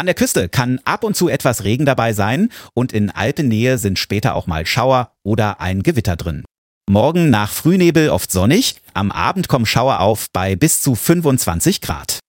An der Küste kann ab und zu etwas Regen dabei sein und in Alpennähe sind später auch mal Schauer oder ein Gewitter drin. Morgen nach Frühnebel oft sonnig, am Abend kommen Schauer auf bei bis zu 25 Grad.